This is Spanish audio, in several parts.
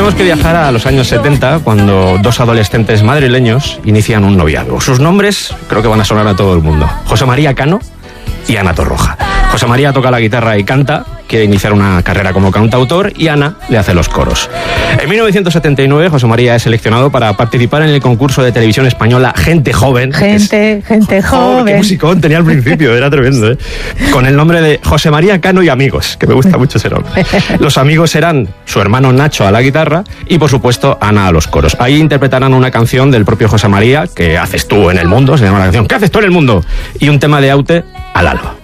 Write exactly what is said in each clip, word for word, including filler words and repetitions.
Tenemos que viajar a los años setenta, cuando dos adolescentes madrileños inician un noviazgo. Sus nombres creo que van a sonar a todo el mundo: José María Cano y Ana Torroja. José María toca la guitarra y canta, quiere iniciar una carrera como cantautor, y Ana le hace los coros. En mil novecientos setenta y nueve, José María es seleccionado para participar en el concurso de televisión española Gente Joven. Gente, es... gente joven. Oh, qué musicón tenía al principio, era tremendo, ¿eh? Con el nombre de José María Cano y Amigos, que me gusta mucho ese nombre. Los amigos eran su hermano Nacho a la guitarra y, por supuesto, Ana a los coros. Ahí interpretarán una canción del propio José María, ¿Qué haces tú en el mundo?, se llama la canción, ¿Qué haces tú en el mundo?, y un tema de Aute, Al alba.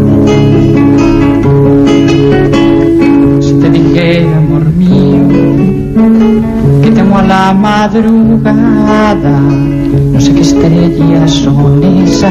Si te dijera, amor mío, que te amo a la madrugada, no sé qué estrellas son esas.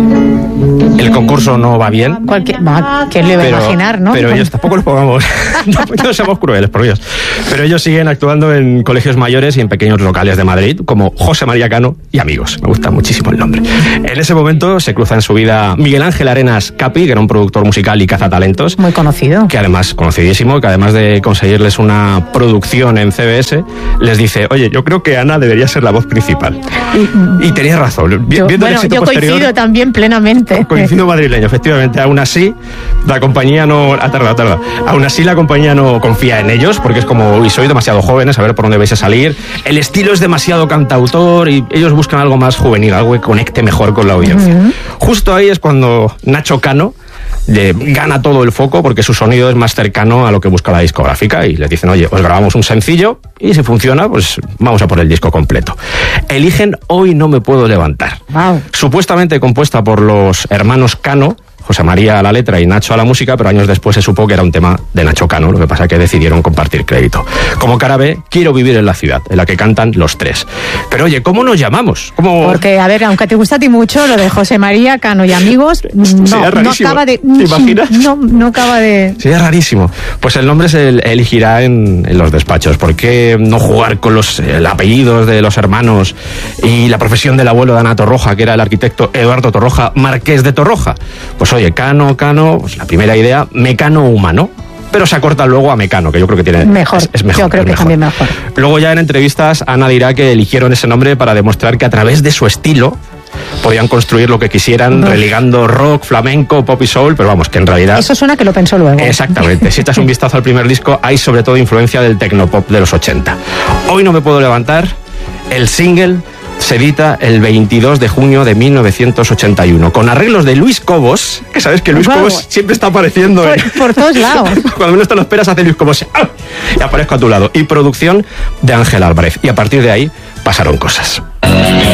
El concurso no va bien. Cualquier, va, ¿quién le iba a pero, imaginar, no? Pero ellos tampoco los pongamos. no, no seamos crueles, por Dios. Pero ellos siguen actuando en colegios mayores y en pequeños locales de Madrid, como José María Cano y Amigos. Me gusta muchísimo el nombre. En ese momento se cruza en su vida Miguel Ángel Arenas Capi, que era un productor musical y cazatalentos. Muy conocido. Que además, conocidísimo, que además de conseguirles una producción en C B S, les dice: oye, yo creo que Ana debería ser la voz principal. Y, y tenía razón. Yo, Viendo bueno, el éxito yo posterior, coincido también plenamente. Coincido madrileño, efectivamente. Aún así, la compañía no... Ha tardado, ha tardado. Aún así, la compañía no confía en ellos, porque es como, y soy demasiado jóvenes, a ver por dónde vais a salir. El estilo es demasiado cantautor y ellos buscan algo más juvenil, algo que conecte mejor con la audiencia. Uh-huh. Justo ahí es cuando Nacho Cano de, gana todo el foco, porque su sonido es más cercano a lo que busca la discográfica, y les dicen: oye, os grabamos un sencillo y si funciona, pues vamos a por el disco completo. Eligen Hoy no me puedo levantar. Wow. Supuestamente compuesta por los hermanos Cano, José María a la letra y Nacho a la música, pero años después se supo que era un tema de Nacho Cano, lo que pasa es que decidieron compartir crédito. Como cara B, Quiero vivir en la ciudad, en la que cantan los tres. Pero oye, ¿cómo nos llamamos? ¿Cómo... Porque, a ver, aunque te gusta a ti mucho lo de José María Cano y Amigos, no, no acaba de... ¿Te imaginas? No, no acaba de... Sería rarísimo. Pues el nombre se elegirá en, en los despachos. ¿Por qué no jugar con los el apellidos de los hermanos y la profesión del abuelo de Ana Torroja, que era el arquitecto Eduardo Torroja, marqués de Torroja? Pues oye, Cano, Cano, pues la primera idea, Mecano humano, pero se acorta luego a Mecano, que yo creo que tiene mejor. Es, es mejor. Yo creo que mejor. también mejor. Luego ya en entrevistas Ana dirá que eligieron ese nombre para demostrar que a través de su estilo podían construir lo que quisieran, no. religando rock, flamenco, pop y soul, pero vamos, que en realidad... Eso suena que lo pensó luego. Exactamente. Si echas un vistazo al primer disco, hay sobre todo influencia del tecnopop de los ochenta. Hoy no me puedo levantar, el single... se edita el veintidós de junio de mil novecientos ochenta y uno, con arreglos de Luis Cobos, que sabes que Luis wow. Cobos siempre está apareciendo por, en... por todos lados. Cuando menos te lo esperas, hace Luis Cobos ¡ah! Y aparezco a tu lado. Y producción de Ángel Álvarez. Y a partir de ahí pasaron cosas.